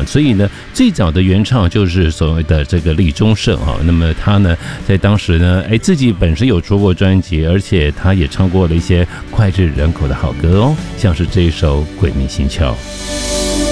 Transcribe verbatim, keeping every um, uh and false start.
所以呢，最早的原唱就是所谓的这个李宗盛哈。那么他呢，在当时呢，哎，自己本身有出过专辑，而且他也唱过了一些脍炙人口的好歌哦，像是这一首《鬼迷心窍》。